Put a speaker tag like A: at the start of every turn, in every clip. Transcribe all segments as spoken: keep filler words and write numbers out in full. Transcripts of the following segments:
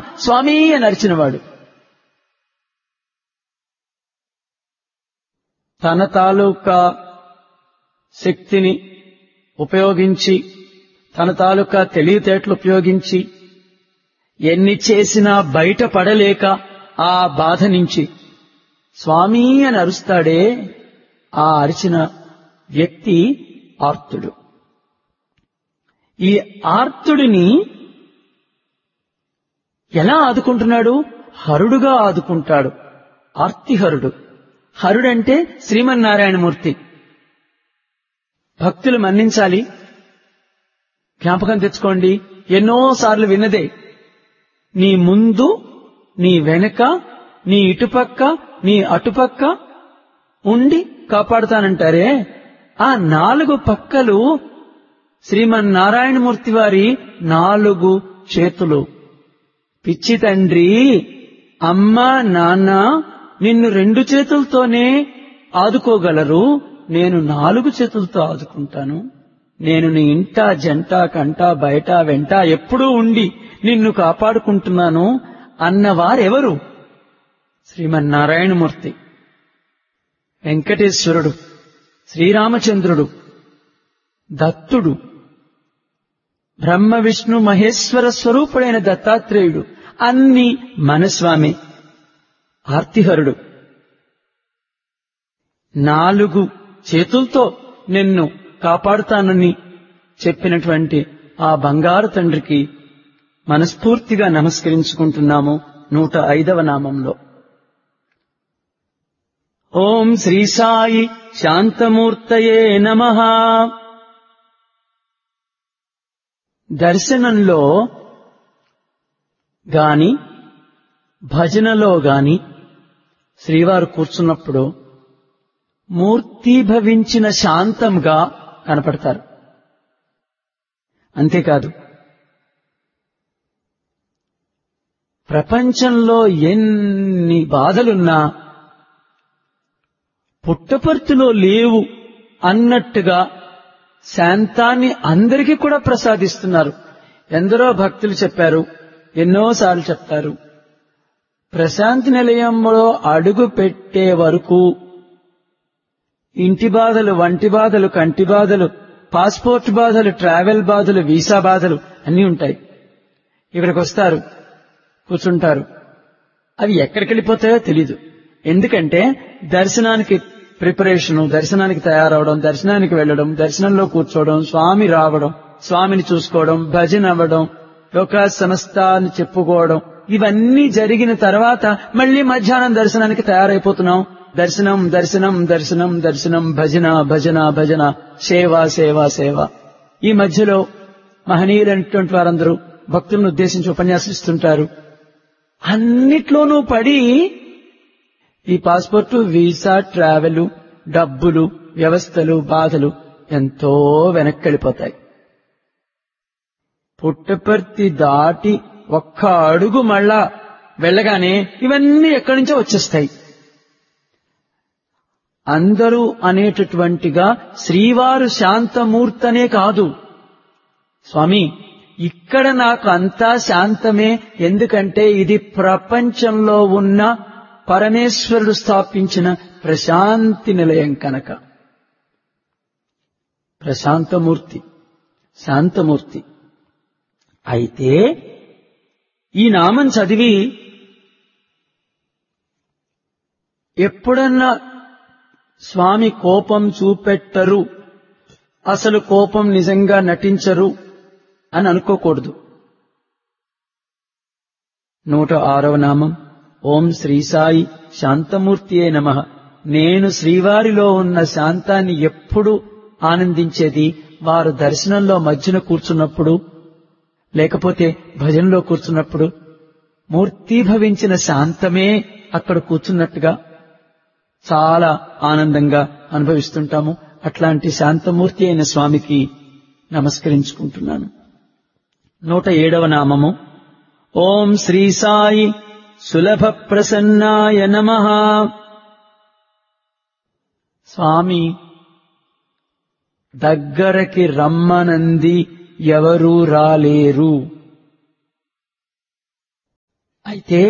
A: స్వామి అని అరిచినవాడు. తన తాలూకా శక్తిని ఉపయోగించి, తన తాలూకా తెలివితేటలు ఉపయోగించి ఎన్ని చేసినా బయటపడలేక ఆ బాధ నుంచి స్వామి అని అరుస్తాడే, ఆ అరిచిన వ్యక్తి ఆర్తుడు. ఈ ఆర్తుడిని ఎలా ఆదుకుంటున్నాడు? హరుడుగా ఆదుకుంటాడు. ఆర్తిహరుడు. హరుడంటే శ్రీమన్నారాయణమూర్తి. భక్తులు మన్నించాలి. జ్ఞాపకం తెచ్చుకోండి, ఎన్నోసార్లు విన్నదే. నీ ముందు, నీ వెనక, నీ ఇటుపక్క, నీ అటుపక్క ఉండి కాపాడుతానంటారే, ఆ నాలుగు పక్కలు శ్రీమన్నారాయణమూర్తి వారి నాలుగు చేతులు. పిచ్చి తండ్రి, అమ్మ, నాన్న నిన్ను రెండు చేతులతోనే ఆదుకోగలరు, నేను నాలుగు చేతులతో ఆదుకుంటాను. నేను నీ ఇంట, జంట, కంట, బయట, వెంట ఎప్పుడూ ఉండి నిన్ను కాపాడుకుంటున్నాను అన్నవారెవరు? శ్రీమన్నారాయణమూర్తి, వెంకటేశ్వరుడు, శ్రీరామచంద్రుడు, దత్తుడు, బ్రహ్మ విష్ణు మహేశ్వర స్వరూపుడైన దత్తాత్రేయుడు, అన్ని మనస్వామి. ఆర్తిహరుడు. నాలుగు చేతులతో నిన్ను కాపాడుతానని చెప్పినటువంటి ఆ బంగారు తండ్రికి మనస్ఫూర్తిగా నమస్కరించుకుంటున్నాము. నూట ఐదవ నామంలో ఓం శ్రీ సాయి శాంతమూర్తయే నమః. దర్శనంలో గాని భజనలో గాని శ్రీవారు కూర్చున్నప్పుడు మూర్తీభవించిన శాంతంగా కనపడతారు. అంతేకాదు, ప్రపంచంలో ఎన్ని బాధలున్నా పుట్టపర్తిలో లేవు అన్నట్టుగా శాంతాన్ని అందరికీ కూడా ప్రసాదిస్తున్నారు. ఎందరో భక్తులు చెప్పారు, ఎన్నోసార్లు చెప్తారు, ప్రశాంతి నిలయంలో అడుగు పెట్టే వరకు ఇంటి బాధలు, వంటి బాధలు, కంటి బాధలు, పాస్పోర్ట్ బాధలు, ట్రావెల్ బాధలు, వీసా బాధలు అన్నీ ఉంటాయి. ఇక్కడికి వస్తారు, కూర్చుంటారు. అవి ఎక్కడికి వెళ్ళిపోతాయో తెలీదు. ఎందుకంటే దర్శనానికి ప్రిపరేషను, దర్శనానికి తయారవడం, దర్శనానికి వెళ్లడం, దర్శనంలో కూర్చోవడం, స్వామి రావడం, స్వామిని చూసుకోవడం, భజన అవ్వడం, లోకా సమస్త అని చెప్పుకోవడం, ఇవన్నీ జరిగిన తర్వాత మళ్లీ మధ్యాహ్నం దర్శనానికి తయారైపోతున్నాం. దర్శనం దర్శనం దర్శనం దర్శనం, భజన భజన భజన, సేవ సేవ సేవ. ఈ మధ్యలో మహనీయులైనటువంటి వారందరూ భక్తులను ఉద్దేశించి ఉపన్యాసిస్తుంటారు. అన్నిట్లోనూ పడి ఈ పాస్పోర్టు, వీసా, ట్రావెల్, డబ్బులు, వ్యవస్థలు, బాధలు ఎంతో వెనక్కి వెళ్ళిపోతాయి. పుట్టపర్తి దాటి ఒక్క అడుగు మళ్ళా వెళ్ళగానే ఇవన్నీ ఎక్కడి నుంచో వచ్చేస్తాయి. అందరూ అనేటటువంటిగా శ్రీవారు శాంతమూర్తనే కాదు, స్వామి ఇక్కడ నాకు అంతా శాంతమే, ఎందుకంటే ఇది ప్రపంచంలో ఉన్న పరమేశ్వరుడు స్థాపించిన ప్రశాంతి నిలయం కనుక. ప్రశాంతమూర్తి, శాంతమూర్తి. అయితే ఈ నామం చదివి ఎప్పుడన్నా స్వామి కోపం చూపెట్టరు, అసలు కోపం నిజంగా నటించరు అని అనుకోకూడదు. నూట ఆరవ నామం ఓం శ్రీ సాయి శాంతమూర్తియే నమః. నేను శ్రీవారిలో ఉన్న శాంతాన్ని ఎప్పుడు ఆనందించేది వారు దర్శనంలో మధ్యన కూర్చున్నప్పుడు, లేకపోతే భజనలో కూర్చున్నప్పుడు మూర్తీభవించిన శాంతమే అక్కడ కూర్చున్నట్టుగా చాలా ఆనందంగా అనుభవిస్తుంటాము. అట్లాంటి శాంతమూర్తి అయిన స్వామికి నమస్కరించుకుంటున్నాను. నూట ఏడవ నామము ఓం శ్రీ సాయి సులభ ప్రసన్నాయ నమః. స్వామి దగ్గరకి రమ్మనంది ఎవరూ రాలేరు. అయితే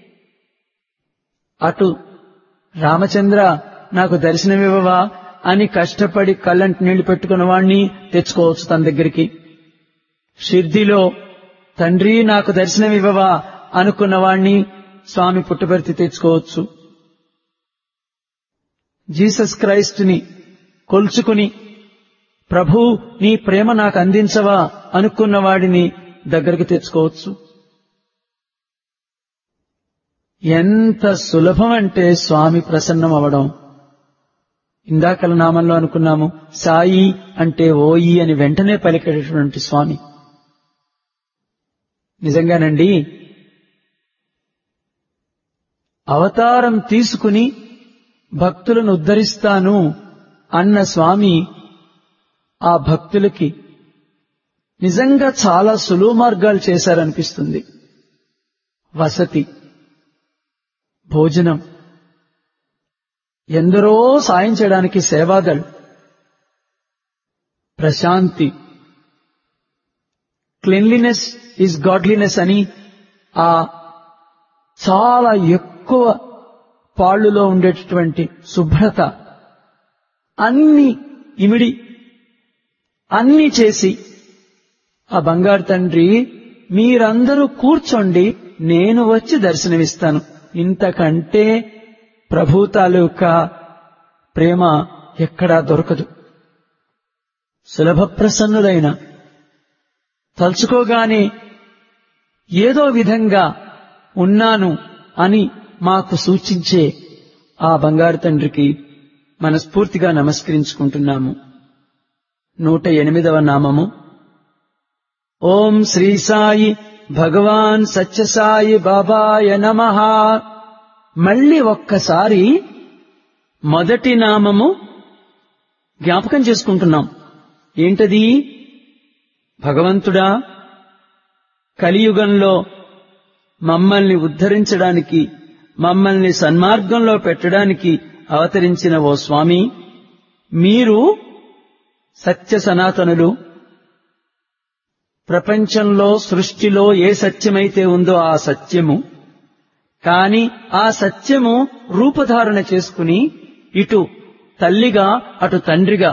A: అటు రామచంద్ర నాకు దర్శనమివ్వవా అని కష్టపడి కళ్ళంటి నీళ్లు పెట్టుకున్న వాణ్ణి తెచ్చుకోవచ్చు తన దగ్గరికి. షిర్డీలో తండ్రి నాకు దర్శనమివ్వవా అనుకున్నవాణ్ణి స్వామి పుట్టపర్తి తెచ్చుకోవచ్చు. జీసస్ క్రైస్ట్ ని కొల్చుకుని ప్రభు నీ ప్రేమ నాకు అందించవా అనుకున్న వాడిని దగ్గరికి తెచ్చుకోవచ్చు. ఎంత సులభం అంటే స్వామి ప్రసన్నం అవడం. ఇందాకల నామంలో అనుకున్నాము, సాయి అంటే ఓయి అని వెంటనే పలికేటటువంటి స్వామి. నిజంగానండి, అవతారం తీసుకుని భక్తులను ఉద్ధరిస్తాను అన్న స్వామి ఆ భక్తులకి నిజంగా చాలా సులువు మార్గాలు చేశారనిపిస్తుంది. వసతి, భోజనం, ఎందరో సాయం చేయడానికి Seva Dal, Prashanti, cleanliness is godliness అని ఆ చాలా ఎక్కువ పాళ్లులో ఉండేటటువంటి శుభ్రత అన్ని ఇమిడి అన్ని చేసి ఆ బంగారు తండ్రి మీరందరూ కూర్చోండి నేను వచ్చి దర్శనమిస్తాను, ఇంతకంటే ప్రభు తాలూకా ప్రేమ ఎక్కడా దొరకదు. సులభ ప్రసన్నులైన తలుచుకోగానే ఏదో విధంగా ఉన్నాను అని మాకు సూచించే ఆ బంగారు తండ్రికి మనస్ఫూర్తిగా నమస్కరించుకుంటున్నాము. నూట ఎనిమిదవ నామము. ఓం శ్రీ సాయి భగవాన్ సత్యసాయి బాబాయ నమః. మళ్ళీ ఒక్కసారి మొదటి నామము జ్ఞాపకం చేసుకుంటున్నాం. ఏంటది? భగవంతుడా, కలియుగంలో మమ్మల్ని ఉద్ధరించడానికి, మమ్మల్ని సన్మార్గంలో పెట్టడానికి అవతరించిన ఓ స్వామి, మీరు సత్య సనాతనులు. ప్రపంచంలో సృష్టిలో ఏ సత్యమైతే ఉందో ఆ సత్యము, కాని ఆ సత్యము రూపధారణ చేసుకుని ఇటు తల్లిగా అటు తండ్రిగా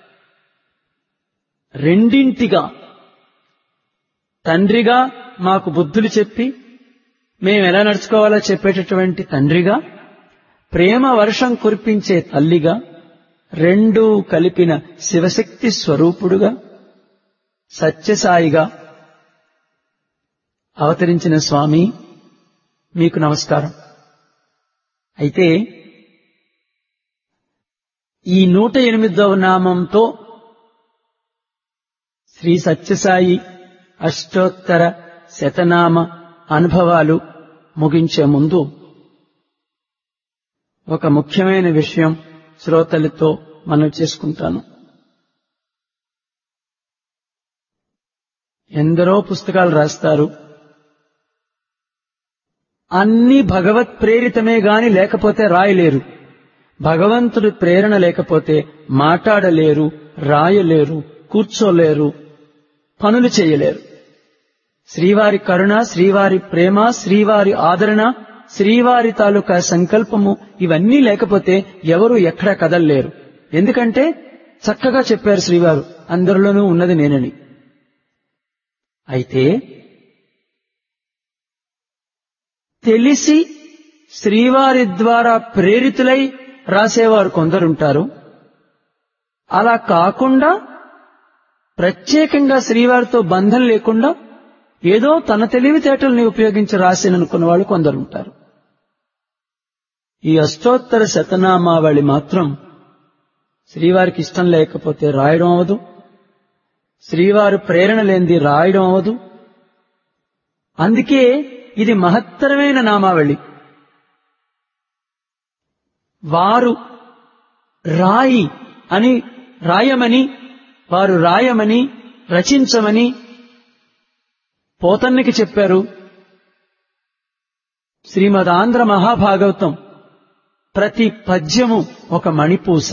A: రెండింటిగా, తండ్రిగా మాకు బుద్ధులు చెప్పి మేము ఎలా నడుచుకోవాలో చెప్పేటటువంటి తండ్రిగా, ప్రేమ వర్షం కురిపించే తల్లిగా, రెండూ కలిపిన శివశక్తి స్వరూపుడుగా, సత్యసాయిగా అవతరించిన స్వామి మీకు నమస్కారం. అయితే ఈ నూట ఎనిమిదవ నామంతో శ్రీ సత్యసాయి అష్టోత్తర శతనామ అనుభవాలు ముగించే ముందు ఒక ముఖ్యమైన విషయం శ్రోతలతో మనం చేసుకుంటాను. ఎందరో పుస్తకాలు రాస్తారు, అన్ని భగవత్ ప్రేరితమే గాని లేకపోతే రాయలేరు. భగవంతుడి ప్రేరణ లేకపోతే మాట్లాడలేరు, రాయలేరు, కూర్చోలేరు, పనులు చేయలేరు. శ్రీవారి కరుణ, శ్రీవారి ప్రేమ, శ్రీవారి ఆదరణ, శ్రీవారి తాలూకా సంకల్పము ఇవన్నీ లేకపోతే ఎవరు ఎక్కడా కదల్లేరు. ఎందుకంటే చక్కగా చెప్పారు శ్రీవారు, అందరిలోనూ ఉన్నది నేనని. అయితే తెలిసి శ్రీవారి ద్వారా ప్రేరితులై రాసేవారు కొందరుంటారు. అలా కాకుండా ప్రత్యేకంగా శ్రీవారితో బంధం లేకుండా ఏదో తన తెలివితేటల్ని ఉపయోగించి రాసిననుకున్న వాళ్ళు కొందరుంటారు. ఈ అష్టోత్తర శతనామావళి మాత్రం శ్రీవారికి ఇష్టం లేకపోతే రాయడం అవదు, శ్రీవారు ప్రేరణ లేనిది రాయడం అవదు. అందుకే ఇది మహత్తరమైన నామావళి. వారు రాయి అని రాయమని, వారు రాయమని, రచించమని పోతన్నకి చెప్పారు. శ్రీమద్ ఆంధ్ర మహాభాగవతం ప్రతి పద్యము ఒక మణిపూస.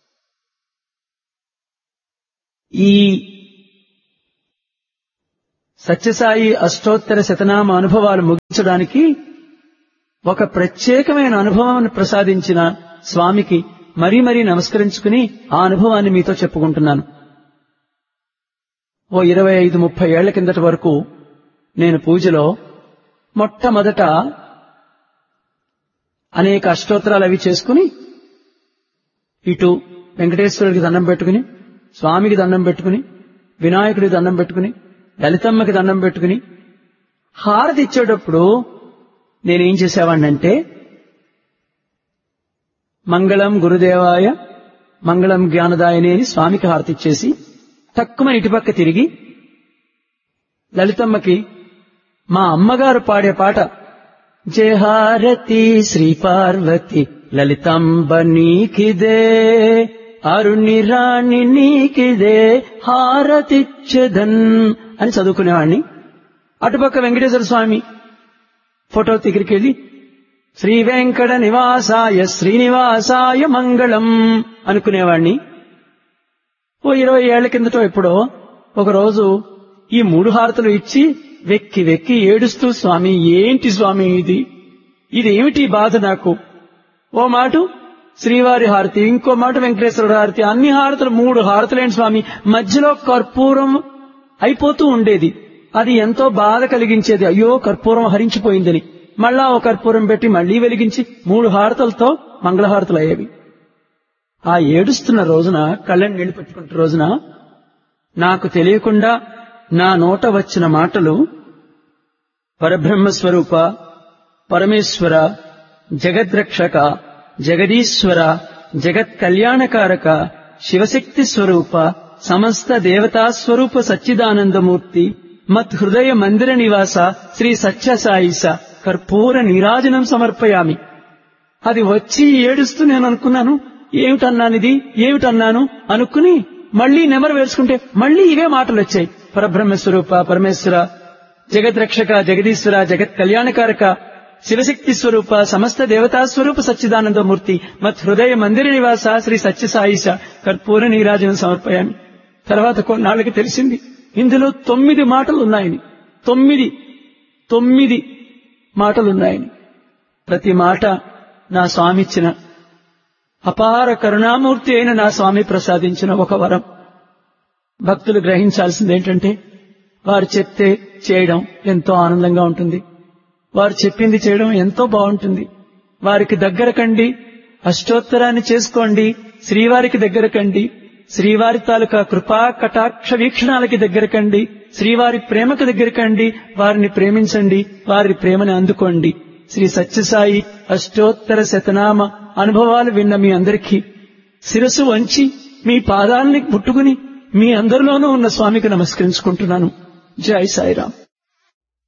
A: ఈ సత్యసాయి అష్టోత్తర శతనామ అనుభవాలు ముగించడానికి ఒక ప్రత్యేకమైన అనుభవాన్ని ప్రసాదించిన స్వామికి మరీ మరీ నమస్కరించుకుని ఆ అనుభవాన్ని మీతో చెప్పుకుంటున్నాను. ఓ ఇరవై ఐదు ముప్పై ఏళ్ల కిందటి వరకు నేను పూజలో మొట్టమొదట అనేక అష్టోత్తరాలు అవి చేసుకుని ఇటు వెంకటేశ్వరుడికి దండం పెట్టుకుని, స్వామికి దండం పెట్టుకుని, వినాయకుడికి దండం పెట్టుకుని, లలితమ్మకి దండం పెట్టుకుని హారతి ఇచ్చేటప్పుడు నేనేం చేసేవాడినంటే మంగళం గురుదేవాయ మంగళం జ్ఞానదాయని అని స్వామికి హారతి ఇచ్చేసి తక్కువ ఇటుపక్క తిరిగి లలితమ్మకి మా అమ్మగారు పాడే పాట జయహారతి శ్రీ పార్వతి లలితంబ నీకిదే అరుణి రాణి నీకిదే హారతిచ్చదన్ అని చదువుకునేవాణ్ణి. అటుపక్క వెంకటేశ్వర స్వామి ఫోటో దగ్గరికి వెళ్ళి శ్రీ వెంకట నివాసాయ శ్రీనివాసాయ మంగళం అనుకునేవాణ్ణి. ఓ ఇరవై ఏళ్ల కిందటో ఎప్పుడో ఒకరోజు ఈ మూడు హారతులు ఇచ్చి వెక్కి వెక్కి ఏడుస్తూ స్వామి ఏంటి స్వామి ఇది ఇదేమిటి బాధ నాకు, ఓ మాట శ్రీవారి హారతి, ఇంకో మాట వెంకటేశ్వరుడు హారతి, అన్ని హారతులు మూడు హారతులేంటి స్వామి, మధ్యలో కర్పూరం అయిపోతూ ఉండేది. అది ఎంతో బాధ కలిగించేది. అయ్యో కర్పూరం హరించిపోయిందని మళ్ళా ఓ కర్పూరం పెట్టి మళ్లీ వెలిగించి మూడు హారతులతో మంగళహారతులు అయ్యేవి. ఆ ఏడుస్తున్న రోజున కళ్ళని నీళ్లు పెట్టుకుంటున్న రోజున నాకు తెలియకుండా నా నోట వచ్చిన మాటలు పరబ్రహ్మస్వరూప, పరమేశ్వర, జగద్రక్షక, జగదీశ్వర, జగత్ కళ్యాణకారక, శివశక్తి స్వరూప, సమస్త దేవతా స్వరూప సచ్చిదానందమూర్తి, మత్ హృదయ మందిర నివాస శ్రీ సత్యసాయిస కర్పూర నీరాజనం సమర్పయామి. అది వచ్చి ఏడుస్తూ నేను అనుకున్నాను ఏమిటన్నానిది ఏమిటన్నాను అనుకుని మళ్లీ నెమరు వేసుకుంటే మళ్లీ ఇవే మాటలు వచ్చాయి. పరబ్రహ్మస్వరూప, పరమేశ్వర, జగద్రక్షక, జగదీశ్వర, జగత్ కళ్యాణకారక, శివశక్తి స్వరూప, సమస్త దేవతా స్వరూప సచ్చిదానందమూర్తి, మత్ హృదయ మందిర నివాస శ్రీ సత్యసాయిస కర్పూర నీరాజనం సమర్పయామి. తర్వాత కొన్నాళ్ళకి తెలిసింది ఇందులో తొమ్మిది మాటలు ఉన్నాయని. తొమ్మిది తొమ్మిది మాటలున్నాయని. ప్రతి మాట నా స్వామి ఇచ్చిన అపార కరుణామూర్తి అయిన నా స్వామి ప్రసాదించిన ఒక వరం. భక్తులు గ్రహించాల్సింది ఏంటంటే వారు చెప్తే చేయడం ఎంతో ఆనందంగా ఉంటుంది, వారు చెప్పింది చేయడం ఎంతో బాగుంటుంది. వారికి దగ్గర కండి, అష్టోత్తరాన్ని చేసుకోండి, శ్రీవారికి దగ్గర కండి, శ్రీవారి తాలూకా కృపా కటాక్ష వీక్షణాలకి దగ్గర కండి, శ్రీవారి ప్రేమకు దగ్గర కండి, వారిని ప్రేమించండి, వారి ప్రేమను అందుకోండి. శ్రీ సత్యసాయి అష్టోత్తర శతనామ అనుభవాలు విన్న మీ అందరికీ శిరస్సు వంచి మీ పాదాలని ముట్టుకుని మీ అందరిలోనూ ఉన్న స్వామికి నమస్కరించుకుంటున్నాను. జై సాయిరాం.